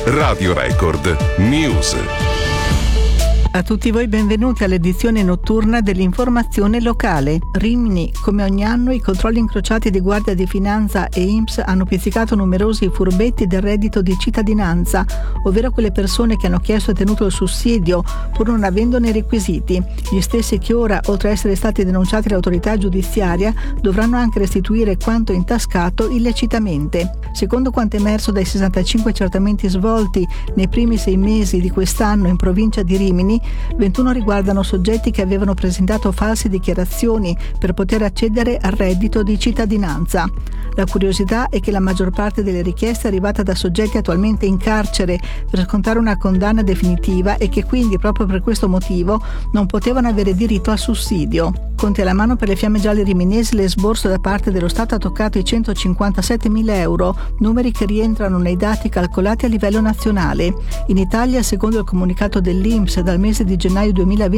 Radio Record News. A tutti voi benvenuti all'edizione notturna dell'informazione locale. Rimini, come ogni anno, i controlli incrociati di Guardia di Finanza e INPS hanno pizzicato numerosi furbetti del reddito di cittadinanza, ovvero quelle persone che hanno chiesto e tenuto il sussidio pur non avendone i requisiti. Gli stessi che ora, oltre a essere stati denunciati all'autorità giudiziaria, dovranno anche restituire quanto intascato illecitamente. Secondo quanto emerso dai 65 accertamenti svolti nei primi 6 mesi di quest'anno in provincia di Rimini, 21 riguardano soggetti che avevano presentato false dichiarazioni per poter accedere al reddito di cittadinanza. La curiosità è che la maggior parte delle richieste è arrivata da soggetti attualmente in carcere per scontare una condanna definitiva e che quindi proprio per questo motivo non potevano avere diritto al sussidio. Conti alla mano, per le Fiamme Gialle riminesi l'esborso da parte dello Stato ha toccato i 157.000 euro, numeri che rientrano nei dati calcolati a livello nazionale. In Italia, secondo il comunicato dell'INPS, dal mese di gennaio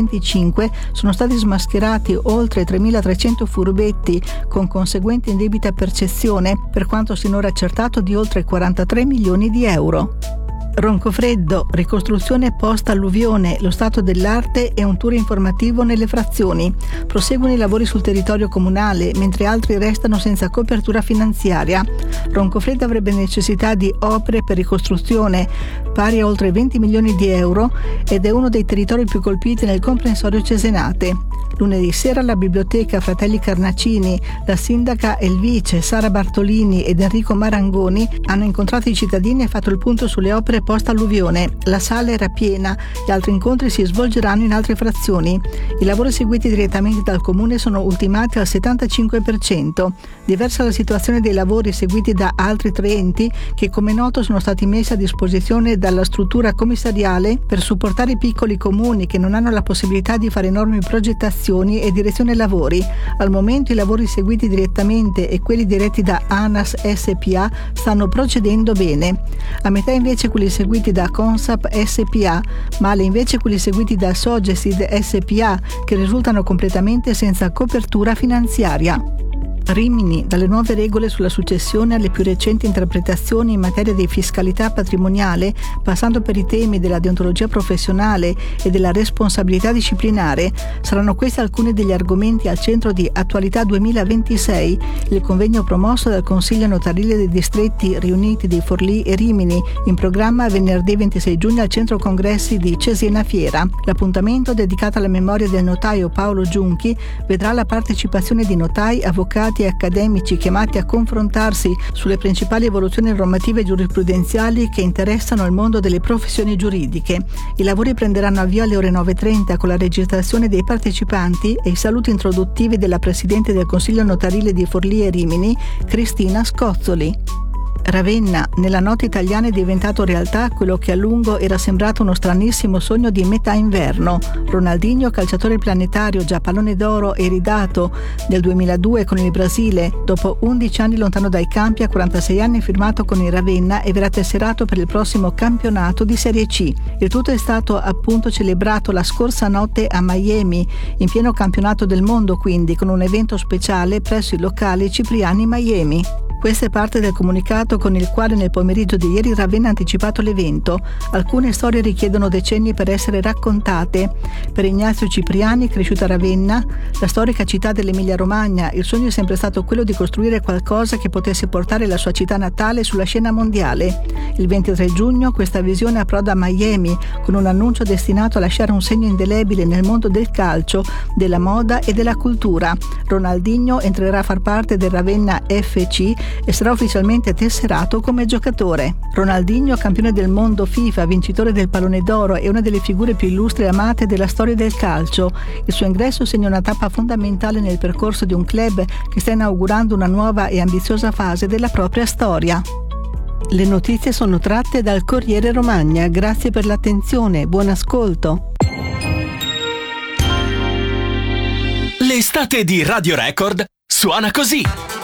2025 sono stati smascherati oltre 3.300 furbetti con conseguente indebita percezione, per quanto sinora accertato di oltre 43 milioni di euro. Roncofreddo, ricostruzione post-alluvione, lo stato dell'arte e un tour informativo nelle frazioni. Proseguono i lavori sul territorio comunale, mentre altri restano senza copertura finanziaria. Roncofreddo avrebbe necessità di opere per ricostruzione pari a oltre 20 milioni di euro ed è uno dei territori più colpiti nel comprensorio Cesenate. Lunedì sera alla biblioteca Fratelli Carnacini, la sindaca e il vice Sara Bartolini ed Enrico Marangoni hanno incontrato i cittadini e fatto il punto sulle opere post-alluvione. La sala era piena, gli altri incontri si svolgeranno in altre frazioni. I lavori eseguiti direttamente dal comune sono ultimati al 75%. Diversa la situazione dei lavori eseguiti da altri 3 enti che, come noto, sono stati messi a disposizione dalla struttura commissariale per supportare i piccoli comuni che non hanno la possibilità di fare enormi progettazioni e direzione lavori. Al momento i lavori eseguiti direttamente e quelli diretti da ANAS SPA stanno procedendo bene. A metà invece quelli eseguiti da Consap SPA, male invece quelli eseguiti da Sogesid SPA, che risultano completamente senza copertura finanziaria. Rimini, dalle nuove regole sulla successione alle più recenti interpretazioni in materia di fiscalità patrimoniale, passando per i temi della deontologia professionale e della responsabilità disciplinare, saranno questi alcuni degli argomenti al centro di Attualità 2026, il convegno promosso dal Consiglio Notarile dei Distretti Riuniti di Forlì e Rimini, in programma venerdì 26 giugno al Centro Congressi di Cesena Fiera. L'appuntamento, dedicato alla memoria del notaio Paolo Giunchi, vedrà la partecipazione di notai, avvocati e accademici chiamati a confrontarsi sulle principali evoluzioni normative e giurisprudenziali che interessano il mondo delle professioni giuridiche. I lavori prenderanno avvio alle ore 9:30 con la registrazione dei partecipanti e i saluti introduttivi della Presidente del Consiglio Notarile di Forlì e Rimini, Cristina Scozzoli. Ravenna, nella notte italiana è diventato realtà quello che a lungo era sembrato uno stranissimo sogno di metà inverno. Ronaldinho, calciatore planetario già pallone d'oro e iridato nel 2002 con il Brasile, dopo 11 anni lontano dai campi, a 46 anni firmato con il Ravenna e verrà tesserato per il prossimo campionato di Serie C. Il tutto è stato appunto celebrato la scorsa notte a Miami, in pieno campionato del mondo quindi, con un evento speciale presso il locale Cipriani Miami. Questa è parte del comunicato con il quale nel pomeriggio di ieri Ravenna ha anticipato l'evento. Alcune storie richiedono decenni per essere raccontate. Per Ignazio Cipriani, cresciuto a Ravenna, la storica città dell'Emilia-Romagna, il sogno è sempre stato quello di costruire qualcosa che potesse portare la sua città natale sulla scena mondiale. Il 23 giugno questa visione approda a Miami con un annuncio destinato a lasciare un segno indelebile nel mondo del calcio, della moda e della cultura. Ronaldinho entrerà a far parte del Ravenna FC e sarà ufficialmente tesserato come giocatore. Ronaldinho, campione del mondo FIFA, vincitore del pallone d'oro e una delle figure più illustri e amate della storia del calcio. Il suo ingresso segna una tappa fondamentale nel percorso di un club che sta inaugurando una nuova e ambiziosa fase della propria storia. Le notizie sono tratte dal Corriere Romagna. Grazie per l'attenzione, buon ascolto. L'estate di Radio Record suona così.